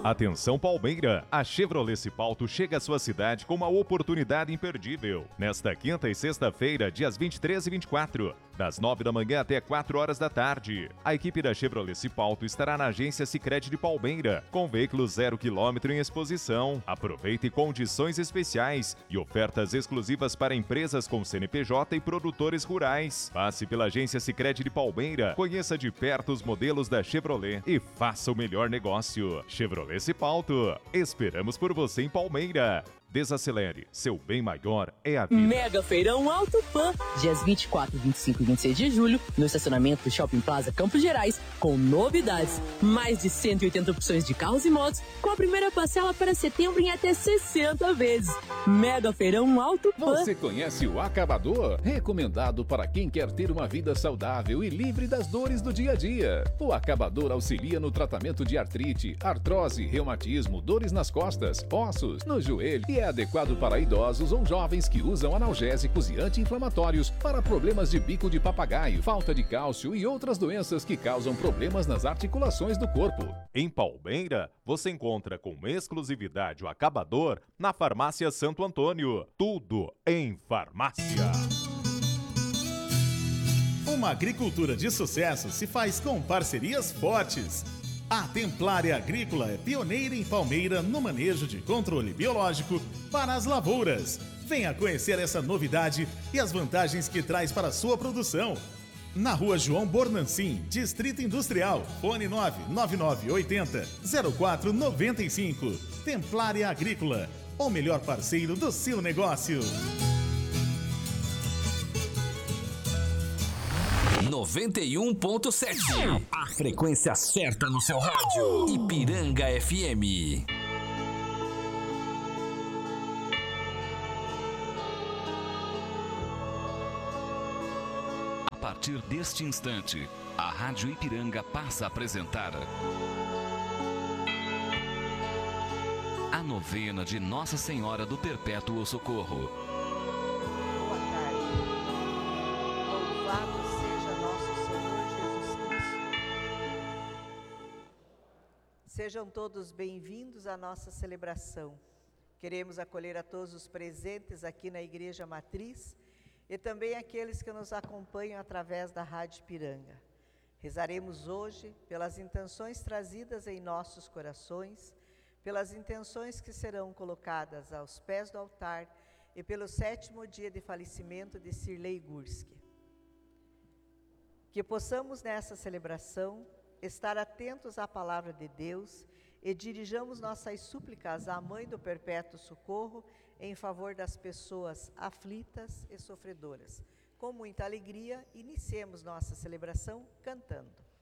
Atenção Palmeira, a Chevrolet Cipalto chega à sua cidade com uma oportunidade imperdível. Nesta quinta e sexta-feira, dias 23 e 24, das 9 da manhã até 4 horas da tarde. A equipe da Chevrolet Cipalto estará na agência Sicredi de Palmeira, com veículos 0 km em exposição. Aproveite condições especiais e ofertas exclusivas para empresas com CNPJ e produtores rurais. Passe pela agência Sicredi de Palmeira, conheça de perto os modelos da Chevrolet e faça o melhor negócio. Chevrolet Cipalto, esperamos por você em Palmeira. Desacelere, seu bem maior é a vida. Mega Feirão Auto Pan, dias 24, 25 e 26 de julho, no estacionamento do Shopping Plaza Campos Gerais, com novidades. Mais de 180 opções de carros e motos, com a primeira parcela para setembro em até 60 vezes. Mega Feirão Auto Pan. Você conhece o Acabador? Recomendado para quem quer ter uma vida saudável e livre das dores do dia a dia. O Acabador auxilia no tratamento de artrite, artrose, reumatismo, dores nas costas, ossos, no joelho e é adequado para idosos ou jovens que usam analgésicos e anti-inflamatórios para problemas de bico de papagaio, falta de cálcio e outras doenças que causam problemas nas articulações do corpo. Em Palmeira, você encontra com exclusividade o Acabador na Farmácia Santo Antônio. Tudo em farmácia. Uma agricultura de sucesso se faz com parcerias fortes. A Templária Agrícola é pioneira em Palmeira no manejo de controle biológico para as lavouras. Venha conhecer essa novidade e as vantagens que traz para a sua produção. Na Rua João Bornancin, Distrito Industrial, fone 99980-0495. Templária Agrícola, o melhor parceiro do seu negócio. 91.7. A frequência certa no seu rádio. Ipiranga FM. A partir deste instante, a Rádio Ipiranga passa a apresentar a novena de Nossa Senhora do Perpétuo Socorro. Sejam todos bem-vindos à nossa celebração. Queremos acolher a todos os presentes aqui na Igreja Matriz e também aqueles que nos acompanham através da Rádio Ipiranga. Rezaremos hoje pelas intenções trazidas em nossos corações, pelas intenções que serão colocadas aos pés do altar e pelo 7º dia de falecimento de Sirlei Gurski. Que possamos nessa celebração estar atentos à palavra de Deus e dirijamos nossas súplicas à Mãe do Perpétuo Socorro em favor das pessoas aflitas e sofredoras. Com muita alegria, iniciemos nossa celebração cantando.